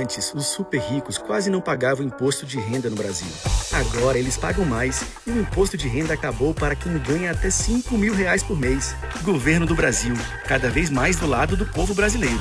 Antes, os super ricos quase não pagavam imposto de renda no Brasil. Agora eles pagam mais e o imposto de renda acabou para quem ganha até R$5.000 por mês. Governo do Brasil, cada vez mais do lado do povo brasileiro.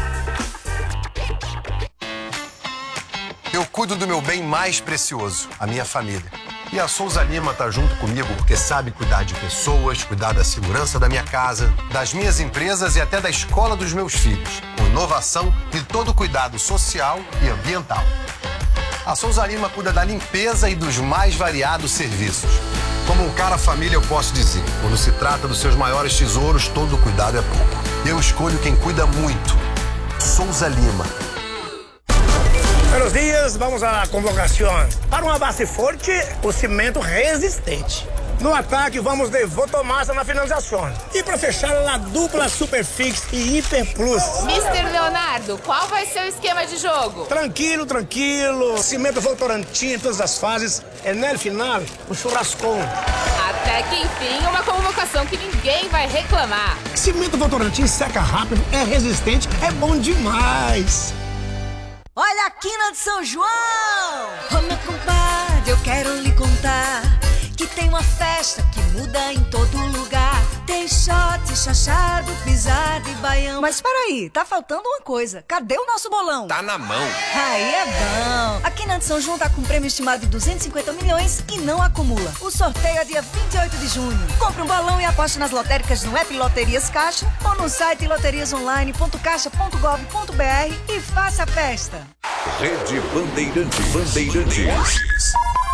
Eu cuido do meu bem mais precioso, a minha família. E a Souza Lima tá junto comigo porque sabe cuidar de pessoas, cuidar da segurança da minha casa, das minhas empresas e até da escola dos meus filhos, com inovação e todo cuidado social e ambiental. A Souza Lima cuida da limpeza e dos mais variados serviços. Como um cara família, eu posso dizer, quando se trata dos seus maiores tesouros, todo cuidado é pouco. Eu escolho quem cuida muito. Souza Lima. Buenos dias, vamos à convocação. Para uma base forte, o cimento resistente. No ataque, vamos de Votomassa na finalização. E para fechar, a dupla Superfix e Hiper Plus. Mister Leonardo, qual vai ser o esquema de jogo? Tranquilo, tranquilo. Cimento Votorantim em todas as fases. E no final, o churrascão. Até que enfim, uma convocação que ninguém vai reclamar. Cimento Votorantim seca rápido, é resistente, é bom demais. Olha a quina de São João! Ô meu compadre, eu quero lhe contar que tem uma festa que muda em todo lugar. Tem shot, chachado, pisada e baião. Mas peraí, tá faltando uma coisa. Cadê o nosso bolão? Tá na mão. Aí é bom. A quina de São João tá com um prêmio estimado de 250 milhões e não acumula. O sorteio é dia 28 de junho. Compre um bolão e aposte nas lotéricas no app Loterias Caixa ou no site loteriasonline.caixa.gov.br e faça a festa. Rede Bandeirantes.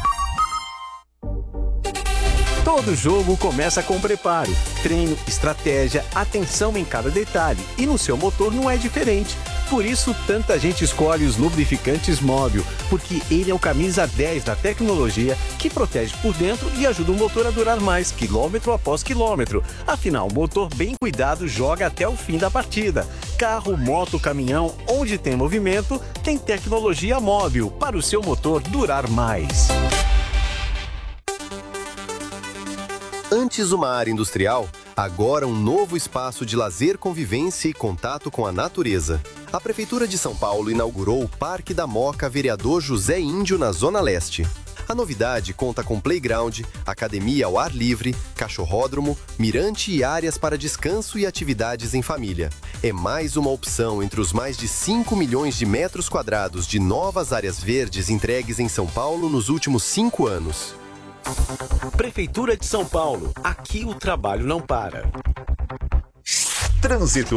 Todo jogo começa com preparo, treino, estratégia, atenção em cada detalhe. E no seu motor não é diferente. Por isso, tanta gente escolhe os lubrificantes Móbil, porque ele é o camisa 10 da tecnologia que protege por dentro e ajuda o motor a durar mais, quilômetro após quilômetro. Afinal, o motor bem cuidado joga até o fim da partida. Carro, moto, caminhão, onde tem movimento, tem tecnologia Móbil para o seu motor durar mais. Antes uma área industrial, agora um novo espaço de lazer, convivência e contato com a natureza. A Prefeitura de São Paulo inaugurou o Parque da Moca Vereador José Índio na Zona Leste. A novidade conta com playground, academia ao ar livre, cachorródromo, mirante e áreas para descanso e atividades em família. É mais uma opção entre os mais de 5 milhões de metros quadrados de novas áreas verdes entregues em São Paulo nos últimos 5 anos. Prefeitura de São Paulo. Aqui o trabalho não para. Trânsito.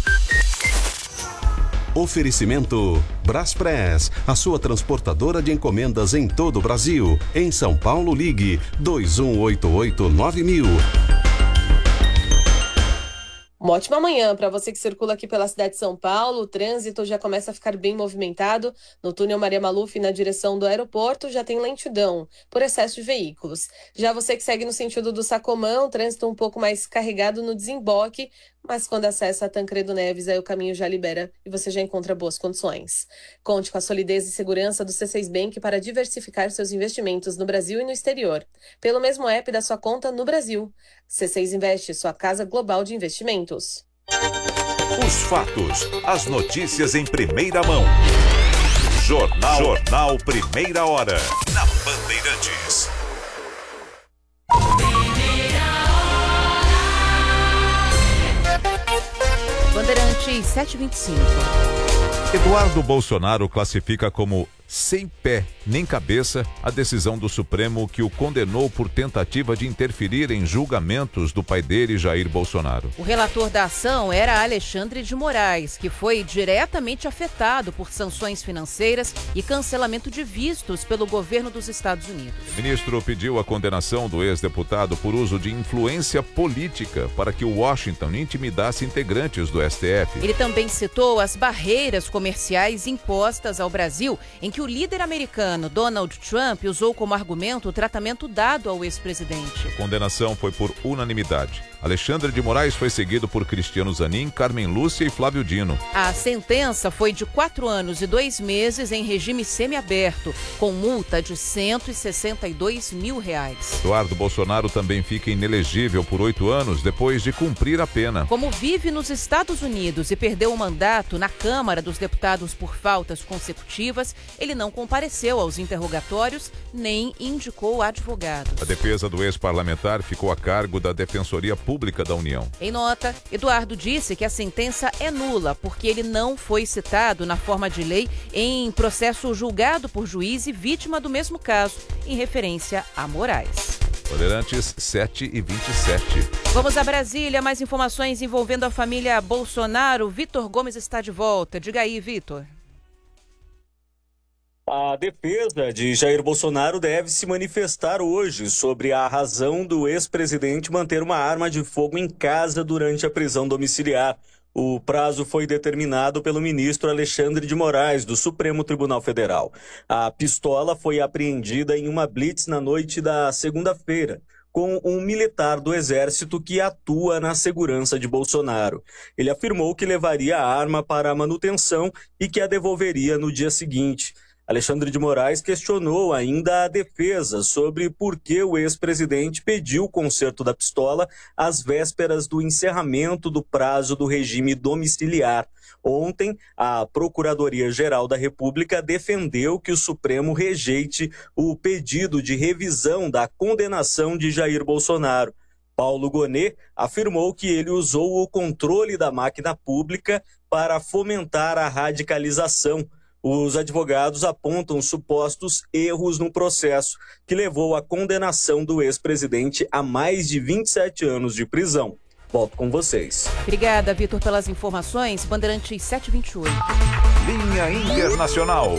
Oferecimento Braspress, a sua transportadora de encomendas em todo o Brasil. Em São Paulo, ligue 2188-9000. Uma ótima manhã para você que circula aqui pela cidade de São Paulo. O trânsito já começa a ficar bem movimentado. No túnel Maria Maluf, na direção do aeroporto, já tem lentidão por excesso de veículos. Já você que segue no sentido do Sacomã, o trânsito um pouco mais carregado no desemboque, mas quando acessa a Tancredo Neves, aí o caminho já libera e você já encontra boas condições. Conte com a solidez e segurança do C6 Bank para diversificar seus investimentos no Brasil e no exterior, pelo mesmo app da sua conta no Brasil. C6 Investe, sua casa global de investimentos. Os fatos, as notícias em primeira mão. Jornal Primeira Hora, na Bandeirantes. Bandeirantes 7h25. Eduardo Bolsonaro classifica como sem pé nem cabeça a decisão do Supremo que o condenou por tentativa de interferir em julgamentos do pai dele, Jair Bolsonaro. O relator da ação era Alexandre de Moraes, que foi diretamente afetado por sanções financeiras e cancelamento de vistos pelo governo dos Estados Unidos. O ministro pediu a condenação do ex-deputado por uso de influência política para que Washington intimidasse integrantes do STF. Ele também citou as barreiras comerciais impostas ao Brasil, em que o líder americano Donald Trump usou como argumento o tratamento dado ao ex-presidente. A condenação foi por unanimidade. Alexandre de Moraes foi seguido por Cristiano Zanin, Carmen Lúcia e Flávio Dino. A sentença foi de 4 anos e 2 meses em regime semiaberto, com multa de R$162 mil. Eduardo Bolsonaro também fica inelegível por 8 anos depois de cumprir a pena. Como vive nos Estados Unidos e perdeu o mandato na Câmara dos Deputados por faltas consecutivas, ele não compareceu aos interrogatórios nem indicou advogados. A defesa do ex-parlamentar ficou a cargo da Defensoria Pública da União. Em nota, Eduardo disse que a sentença é nula porque ele não foi citado na forma de lei em processo julgado por juiz e vítima do mesmo caso, em referência a Moraes. Bandeirantes 7h27. Vamos a Brasília, mais informações envolvendo a família Bolsonaro. Vitor Gomes está de volta. Diga aí, Vitor. A defesa de Jair Bolsonaro deve se manifestar hoje sobre a razão do ex-presidente manter uma arma de fogo em casa durante a prisão domiciliar. O prazo foi determinado pelo ministro Alexandre de Moraes, do Supremo Tribunal Federal. A pistola foi apreendida em uma blitz na noite da segunda-feira, com um militar do Exército que atua na segurança de Bolsonaro. Ele afirmou que levaria a arma para a manutenção e que a devolveria no dia seguinte. Alexandre de Moraes questionou ainda a defesa sobre por que o ex-presidente pediu o conserto da pistola às vésperas do encerramento do prazo do regime domiciliar. Ontem, a Procuradoria-Geral da República defendeu que o Supremo rejeite o pedido de revisão da condenação de Jair Bolsonaro. Paulo Gonet afirmou que ele usou o controle da máquina pública para fomentar a radicalização. Os advogados apontam supostos erros no processo, que levou à condenação do ex-presidente a mais de 27 anos de prisão. Volto com vocês. Obrigada, Vitor, pelas informações. Bandeirantes 728. Linha Internacional.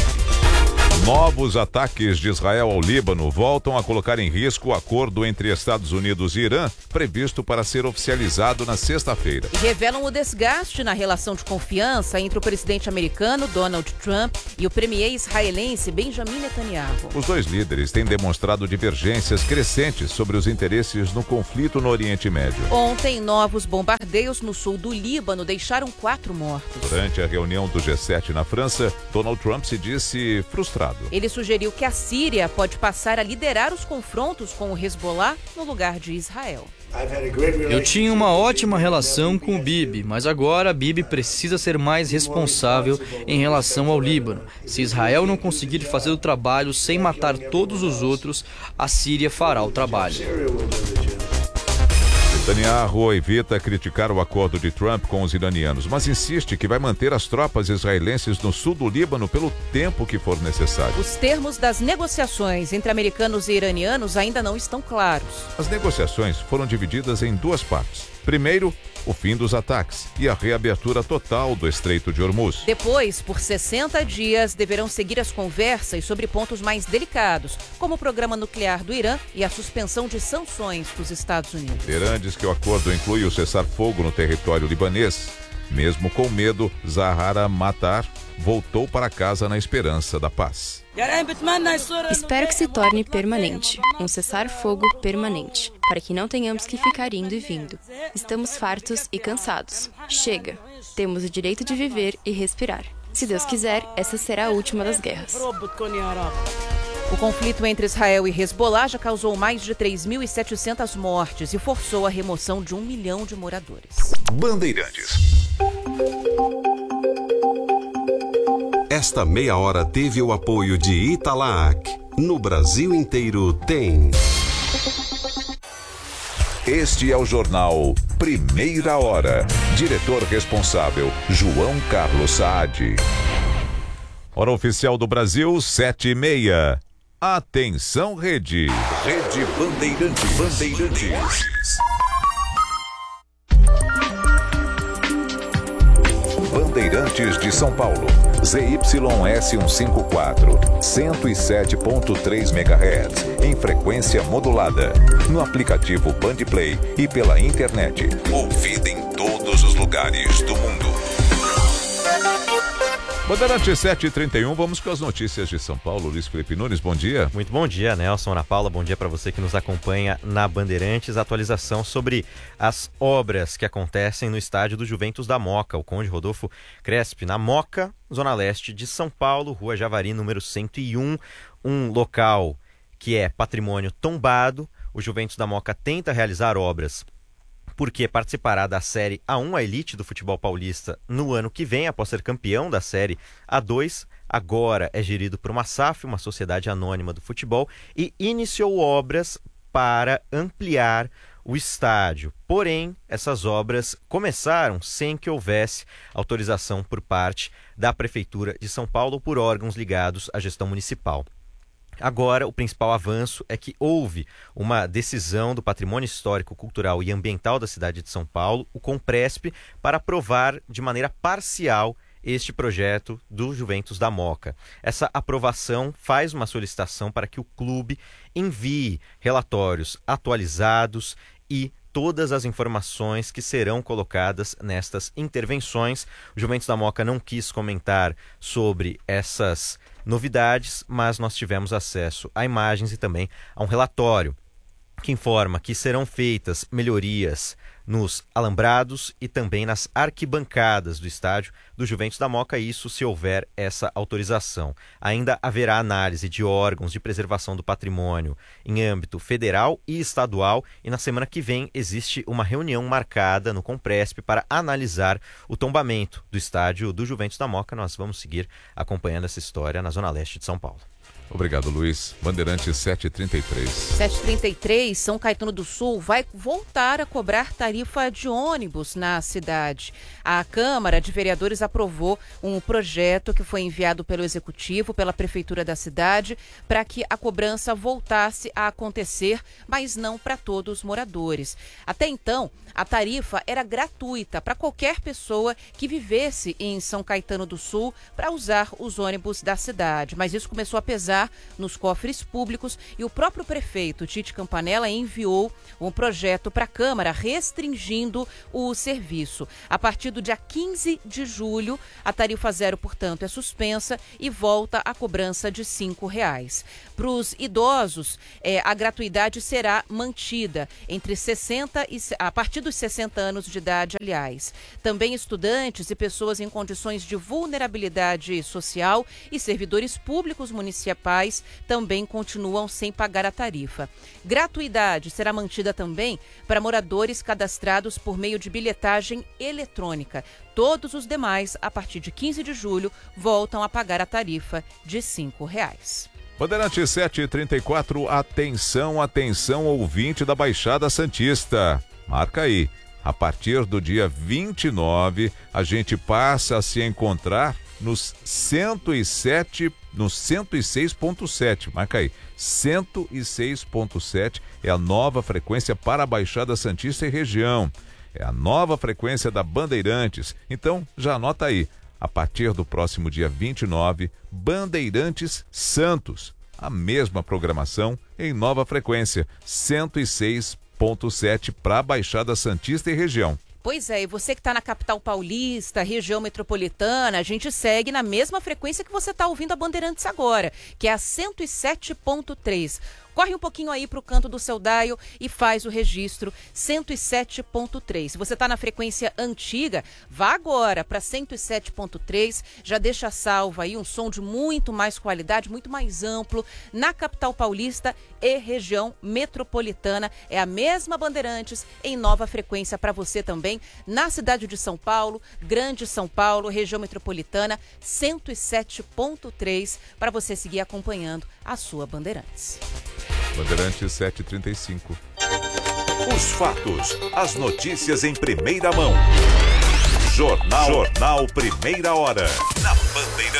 Novos ataques de Israel ao Líbano voltam a colocar em risco o acordo entre Estados Unidos e Irã, previsto para ser oficializado na sexta-feira. E revelam o desgaste na relação de confiança entre o presidente americano, Donald Trump, e o premier israelense, Benjamin Netanyahu. Os dois líderes têm demonstrado divergências crescentes sobre os interesses no conflito no Oriente Médio. Ontem, novos bombardeios no sul do Líbano deixaram 4 mortos. Durante a reunião do G7 na França, Donald Trump se disse frustrado. Ele sugeriu que a Síria pode passar a liderar os confrontos com o Hezbollah no lugar de Israel. Eu tinha uma ótima relação com o Bibi, mas agora Bibi precisa ser mais responsável em relação ao Líbano. Se Israel não conseguir fazer o trabalho sem matar todos os outros, a Síria fará o trabalho. Netanyahu evita criticar o acordo de Trump com os iranianos, mas insiste que vai manter as tropas israelenses no sul do Líbano pelo tempo que for necessário. Os termos das negociações entre americanos e iranianos ainda não estão claros. As negociações foram divididas em 2 partes. Primeiro, o fim dos ataques e a reabertura total do Estreito de Hormuz. Depois, por 60 dias, deverão seguir as conversas sobre pontos mais delicados, como o programa nuclear do Irã e a suspensão de sanções dos Estados Unidos. Irã diz que o acordo inclui o cessar-fogo no território libanês. Mesmo com medo, Zahara Matar voltou para casa na esperança da paz. Espero que se torne permanente, um cessar-fogo permanente, para que não tenhamos que ficar indo e vindo. Estamos fartos e cansados. Chega. Temos o direito de viver e respirar. Se Deus quiser, essa será a última das guerras. O conflito entre Israel e Hezbollah já causou mais de 3.700 mortes e forçou a remoção de 1 milhão de moradores. Bandeirantes. Esta meia hora teve o apoio de Italac. No Brasil inteiro tem. Este é o jornal Primeira Hora. Diretor responsável, João Carlos Saad. Hora oficial do Brasil, 7h30. Atenção, Rede. Rede Bandeirantes. Bandeirantes de São Paulo. ZYS154, 107.3 MHz, em frequência modulada. No aplicativo Bandplay e pela internet. Ouvida em todos os lugares do mundo. Bandeirante 7h31, vamos com as notícias de São Paulo. Luiz Felipe Nunes, bom dia. Muito bom dia, Nelson, Ana Paula, bom dia para você que nos acompanha na Bandeirantes. Atualização sobre as obras que acontecem no estádio do Juventus da Moca, o Conde Rodolfo Crespi, na Moca, Zona Leste de São Paulo, Rua Javari, número 101, um local que é patrimônio tombado. O Juventus da Moca tenta realizar obras porque participará da Série A1, a elite do futebol paulista, no ano que vem, após ser campeão da Série A2. Agora é gerido por uma SAF, uma sociedade anônima do futebol, e iniciou obras para ampliar o estádio. Porém, essas obras começaram sem que houvesse autorização por parte da Prefeitura de São Paulo ou por órgãos ligados à gestão municipal. Agora, o principal avanço é que houve uma decisão do Patrimônio Histórico, Cultural e Ambiental da cidade de São Paulo, o Compresp, para aprovar de maneira parcial este projeto do Juventus da Moca. Essa aprovação faz uma solicitação para que o clube envie relatórios atualizados e todas as informações que serão colocadas nestas intervenções. O Juventus da Moca não quis comentar sobre essas novidades, mas nós tivemos acesso a imagens e também a um relatório que informa que serão feitas melhorias nos alambrados e também nas arquibancadas do estádio do Juventus da Moca, isso se houver essa autorização. Ainda haverá análise de órgãos de preservação do patrimônio em âmbito federal e estadual, e na semana que vem existe uma reunião marcada no Compresp para analisar o tombamento do estádio do Juventus da Moca. Nós vamos seguir acompanhando essa história na Zona Leste de São Paulo. Obrigado, Luiz. Bandeirante 7h33. 7h33, São Caetano do Sul vai voltar a cobrar tarifa de ônibus na cidade. A Câmara de Vereadores aprovou um projeto que foi enviado pelo Executivo, pela Prefeitura da cidade, para que a cobrança voltasse a acontecer, mas não para todos os moradores. Até então, a tarifa era gratuita para qualquer pessoa que vivesse em São Caetano do Sul para usar os ônibus da cidade, mas isso começou a pesar nos cofres públicos e o próprio prefeito Tite Campanella enviou um projeto para a Câmara restringindo o serviço. A partir do dia 15 de julho, a tarifa zero, portanto, é suspensa e volta a cobrança de R$ 5,00. Para os idosos, a gratuidade será mantida a partir dos 60 anos de idade, aliás. Também estudantes e pessoas em condições de vulnerabilidade social e servidores públicos municipais também continuam sem pagar a tarifa. Gratuidade será mantida também para moradores cadastrados por meio de bilhetagem eletrônica. Todos os demais, a partir de 15 de julho, voltam a pagar a tarifa de R$ 5,00. Bandeirante 7h34, atenção, ouvinte da Baixada Santista. Marca aí, a partir do dia 29, a gente passa a se encontrar nos 106.7, marca aí, 106.7 é a nova frequência para a Baixada Santista e região. É a nova frequência da Bandeirantes. Então, já anota aí, a partir do próximo dia 29, Bandeirantes Santos. A mesma programação em nova frequência, 106.7 para a Baixada Santista e região. Pois é, e você que está na capital paulista, região metropolitana, a gente segue na mesma frequência que você está ouvindo a Bandeirantes agora, que é a 107.3. Corre um pouquinho aí para o canto do seu dial e faz o registro 107.3. Se você está na frequência antiga, vá agora para 107.3, já deixa salvo aí um som de muito mais qualidade, muito mais amplo, na capital paulista e região metropolitana. É a mesma Bandeirantes em nova frequência para você também, na cidade de São Paulo, Grande São Paulo, região metropolitana, 107.3, para você seguir acompanhando a sua Bandeirantes. Bandeirantes 7h35. Os fatos, as notícias em primeira mão. Jornal Primeira Hora. Na Bandeirantes.